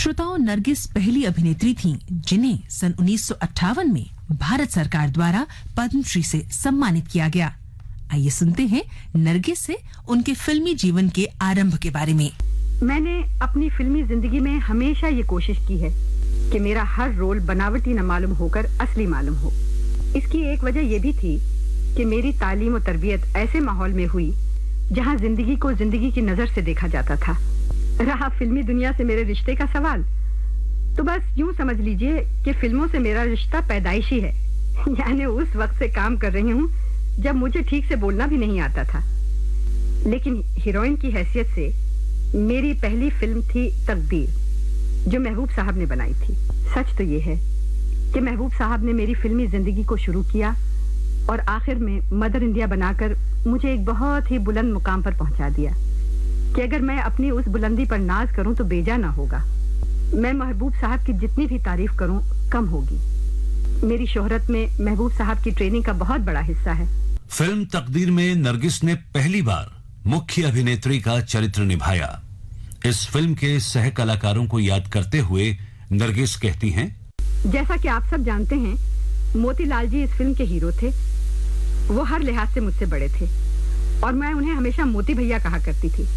श्रोताओं, नरगिस पहली अभिनेत्री थीं जिन्हें सन 1958 में भारत सरकार द्वारा पद्मश्री से सम्मानित किया गया। आइए सुनते हैं नरगिस से उनके फिल्मी जीवन के आरंभ के बारे में। मैंने अपनी फिल्मी जिंदगी में हमेशा ये कोशिश की है कि मेरा हर रोल बनावटी न मालूम होकर असली मालूम हो। इसकी एक वजह यह भी थी कि मेरी तालीम और तरबियत ऐसे माहौल में हुई जहां जिंदगी को जिंदगी की नजर से देखा जाता था। रहा फिल्मी दुनिया से मेरे रिश्ते का सवाल, तो बस यूं समझ लीजिए कि फिल्मों से मेरा रिश्ता पैदाइशी है, यानी उस वक्त से काम कर रही हूं जब मुझे ठीक से बोलना भी नहीं आता था। लेकिन हीरोइन की हैसियत से मेरी पहली फिल्म थी तकदीर, जो महबूब साहब ने बनाई थी। सच तो ये है कि महबूब साहब ने मेरी फिल्मी जिंदगी को शुरू किया और आखिर में मदर इंडिया बनाकर मुझे एक बहुत ही बुलंद मुकाम पर पहुंचा दिया कि अगर मैं अपनी उस बुलंदी पर नाज करूं तो बेजा ना होगा। मैं महबूब साहब की जितनी भी तारीफ करूं कम होगी। मेरी शोहरत में महबूब साहब की ट्रेनिंग का बहुत बड़ा हिस्सा है। फिल्म तकदीर में नरगिस ने पहली बार मुख्य अभिनेत्री का चरित्र निभाया। इस फिल्म के सह कलाकारों को याद करते हुए नरगिस कहती हैं, जैसा कि आप सब जानते हैं, मोतीलाल जी इस फिल्म के हीरो थे। वो हर लिहाज से मुझसे बड़े थे और मैं उन्हें हमेशा मोती भैया कहा करती थी।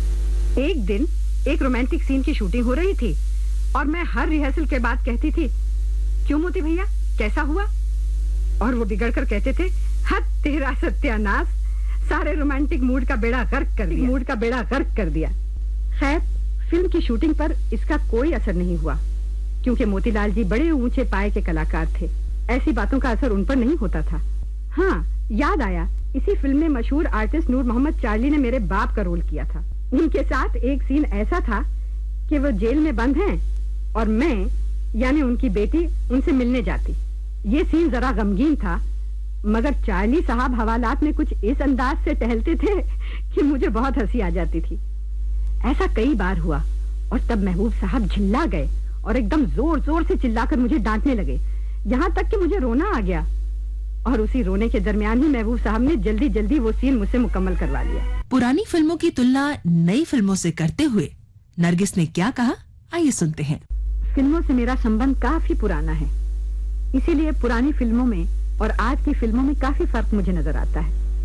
एक दिन एक रोमांटिक सीन की शूटिंग हो रही थी और मैं हर रिहर्सल के बाद कहती थी, क्यों मोती भैया, कैसा हुआ? और वो बिगड़ कर कहते थे, हद तेरा सत्यानाश, सारे रोमांटिक मूड का बेड़ा गर्क कर दिया। खैर, फिल्म की शूटिंग पर इसका कोई असर नहीं हुआ क्योंकि मोतीलाल जी बड़े ऊंचे पाए के कलाकार थे। ऐसी बातों का असर उन पर नहीं होता था। हाँ, याद आया, इसी फिल्म में मशहूर आर्टिस्ट नूर मोहम्मद चार्ली ने मेरे बाप का रोल किया था। उनके साथ एक सीन ऐसा था कि वो जेल में बंद हैं और मैं यानी उनकी बेटी उनसे मिलने जाती। ये सीन जरा गमगीन था, मगर चार्ली साहब हवालात में कुछ इस अंदाज से टहलते थे कि मुझे बहुत हंसी आ जाती थी। ऐसा कई बार हुआ और तब महबूब साहब झिल्ला गए और एकदम जोर जोर से चिल्लाकर मुझे डांटने लगे, यहाँ तक कि मुझे रोना आ गया। और उसी रोने के दरमियान ही महबूब साहब ने जल्दी जल्दी वो सीन मुझसे मुकम्मल करवा लिया। पुरानी फिल्मों की तुलना नई फिल्मों से करते हुए नरगिस ने क्या कहा, आइए सुनते हैं। फिल्मों से मेरा संबंध काफी पुराना है, इसीलिए पुरानी फिल्मों में और आज की फिल्मों में काफी फर्क मुझे नजर आता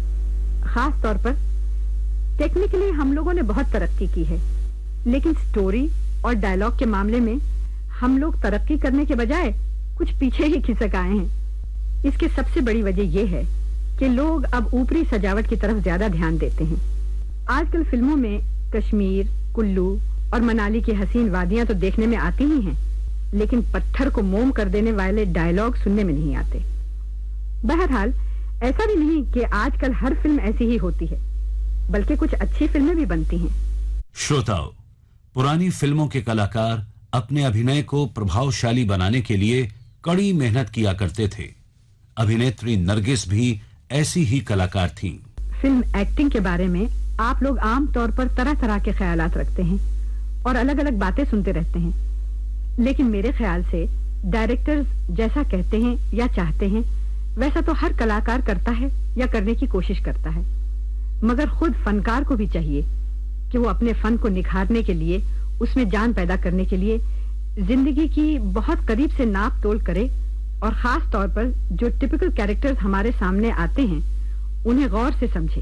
है। खास तौर पर टेक्निकली हम लोगों ने बहुत तरक्की की है, लेकिन स्टोरी और डायलॉग के मामले में हम लोग तरक्की करने के बजाय कुछ पीछे ही खिसक आए हैं। इसकी सबसे बड़ी वजह यह है कि लोग अब ऊपरी सजावट की तरफ ज्यादा ध्यान देते हैं। आजकल फिल्मों में कश्मीर, कुल्लू और मनाली की हसीन वादियां तो देखने में आती ही हैं, लेकिन पत्थर को मोम कर देने वाले डायलॉग सुनने में नहीं आते। बहरहाल, ऐसा भी नहीं कि आजकल हर फिल्म ऐसी ही होती है, बल्कि कुछ अच्छी फिल्में भी बनती हैं। श्रोताओं, पुरानी फिल्मों के कलाकार अपने अभिनय को प्रभावशाली बनाने के लिए कड़ी मेहनत किया करते थे। अभिनेत्री नरगिस भी ऐसी ही कलाकार थीं। फिल्म एक्टिंग के बारे में आप लोग आम तौर पर तरह तरह के ख्यालात रखते हैं और अलग अलग बातें सुनते रहते हैं, लेकिन मेरे ख्याल से डायरेक्टर्स जैसा कहते हैं या चाहते हैं वैसा तो हर कलाकार करता है या करने की कोशिश करता है, मगर खुद फनकार को भी चाहिए कि वो अपने फन को निखारने के लिए, उसमें जान पैदा करने के लिए जिंदगी की बहुत करीब से नाप तोल करे और खास तौर पर जो टिपिकल कैरेक्टर्स हमारे सामने आते हैं उन्हें गौर से समझे।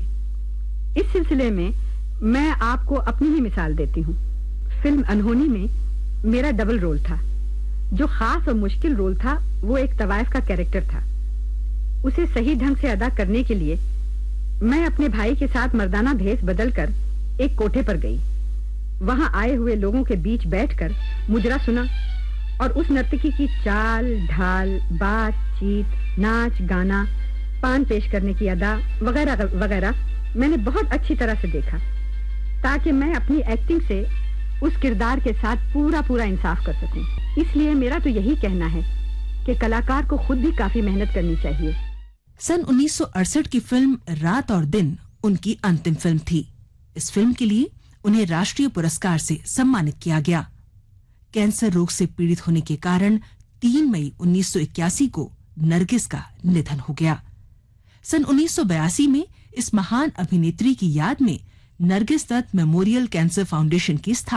इस सिलसिले में मैं आपको अपनी ही मिसाल देती हूँ। फिल्म अनहोनी में मेरा डबल रोल था। जो खास और मुश्किल रोल था वो एक तवाइफ का कैरेक्टर था। उसे सही ढंग से अदा करने के लिए मैं अपने भाई के साथ मर्दाना भेष बदलकर एक कोठे पर गई। वहां आए हुए लोगों के बीच बैठकर मुजरा सुना और उस नर्तकी की चाल ढाल, बातचीत, नाच गाना, पान पेश करने की अदा वगैरह वगैरह मैंने बहुत अच्छी तरह से देखा, ताकि मैं अपनी एक्टिंग से उस किरदार के साथ पूरा इंसाफ कर सकूं। इसलिए मेरा तो यही कहना है कि कलाकार को खुद भी काफी मेहनत करनी चाहिए। सन 1968 की फिल्म रात और दिन उनकी अंतिम फिल्म थी। इस फिल्म के लिए उन्हें राष्ट्रीय पुरस्कार से सम्मानित किया गया। कैंसर रोग से पीड़ित होने के कारण 3 मई 1981 को नरगिस का निधन हो गया। सन 1982 में इस महान अभिनेत्री की याद में Nargis Dutt memorial cancer foundation की स्थापना